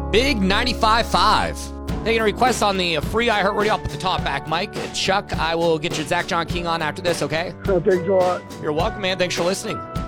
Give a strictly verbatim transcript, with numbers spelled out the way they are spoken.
Big ninety-five point five. Taking a request on the free iHeartRadio. I'll put the top back, Mike. Chuck, I will get your Zach John King on after this, okay? Thanks a lot. You're welcome, man. Thanks for listening.